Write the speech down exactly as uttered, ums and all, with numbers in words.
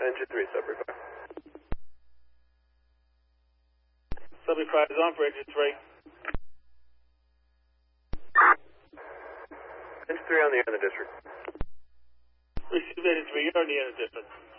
Engine three, Sudbury five. Sudbury five is on for engine three. Engine three on the air in the district. Receive engine three, you're on the air in the district.